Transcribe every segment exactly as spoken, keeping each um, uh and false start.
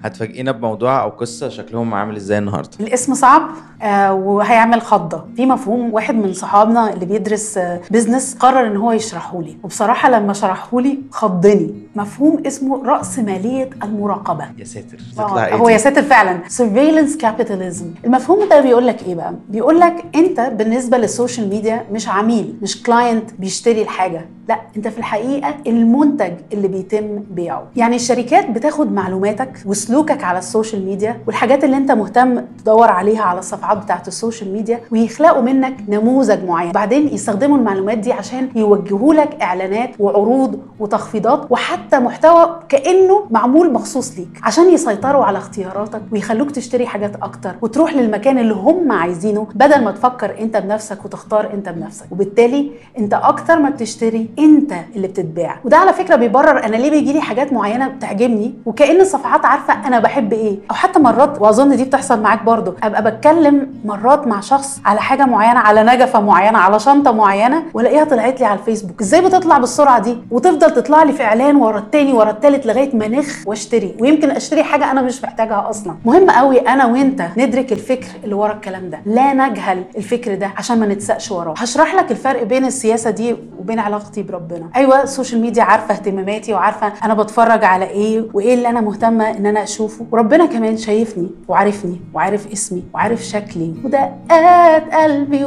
هتفاجئينا بموضوع او قصه شكلهم عامل ازاي النهارده؟ الاسم صعب آه وهيعمل خضه. في مفهوم واحد من صحابنا اللي بيدرس آه بيزنس قرر ان هو يشرحه لي، وبصراحه لما شرحه لي خضني. مفهوم اسمه رأسمالية المراقبه. يا ساتر تطلع إيه؟ هو يا ساتر فعلا surveillance capitalism. المفهوم ده بيقول لك ايه بقى؟ بيقول لك انت بالنسبه للسوشيال ميديا مش عميل، مش كلاينت بيشتري الحاجه، لا انت في الحقيقه المنتج اللي بيتم بيعه. يعني الشركات بتاخد معلوماتك وسلوكك على السوشيال ميديا والحاجات اللي انت مهتم تدور عليها على الصفحات بتاعت السوشيال ميديا، ويخلقوا منك نموذج معين، بعدين يستخدموا المعلومات دي عشان يوجهوا لك اعلانات وعروض وتخفيضات وحتى محتوى كانه معمول مخصوص ليك عشان يسيطروا على اختياراتك ويخلوك تشتري حاجات اكتر وتروح للمكان اللي هم عايزينه بدل ما تفكر انت بنفسك وتختار انت بنفسك. وبالتالي انت اكتر ما بتشتري انت اللي بتتباع. وده على فكره بيبرر انا ليه بيجي لي حاجات معينه بتعجبني وكأن الصفحات عارفه انا بحب ايه. او حتى مرات، واظن دي بتحصل معاك برضو، ابقى بتكلم مرات مع شخص على حاجه معينه، على نجفه معينه، على شنطه معينه، والاقيها طلعت لي على الفيسبوك. ازاي بتطلع بالسرعه دي وتفضل تطلع لي في اعلان ورا التاني ورا التالت لغايه ما نخ واشتري، ويمكن اشتري حاجه انا مش محتاجها اصلا. مهم قوي انا وانت ندرك الفكر اللي ورا الكلام ده، لا نجهل الفكر ده عشان ما نتسقش وراه. هشرح لك الفرق بين السياسه دي وبين علاقتي بربنا. ايوه السوشيال ميديا عارفه اهتماماتي وعارفه انا بتفرج على ايه وايه اللي انا مهتمه ان انا اشوفه، وربنا كمان شايفني وعارفني وعارف اسمي وعارف شكلي ودقات قلبي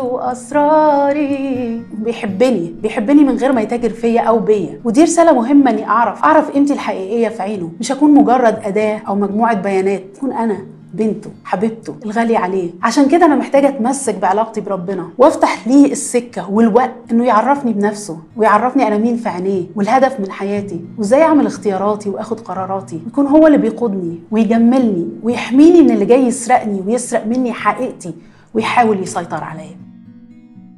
واسراري، بيحبني بيحبني من غير ما يتاجر فيا او بيا. ودي رساله مهمه اني اعرف اعرف قيمتي الحقيقيه في عينه، مش اكون مجرد اداه او مجموعه بيانات، اكون انا بنته حبيبته الغالي عليه. عشان كده انا محتاجه اتمسك بعلاقتي بربنا وافتح ليه السكه والوقت انه يعرفني بنفسه ويعرفني انا مين في عينيه والهدف من حياتي وازاي اعمل اختياراتي واخد قراراتي، يكون هو اللي بيقودني ويجملني ويحميني من اللي جاي يسرقني ويسرق مني حقيقتي ويحاول يسيطر عليا.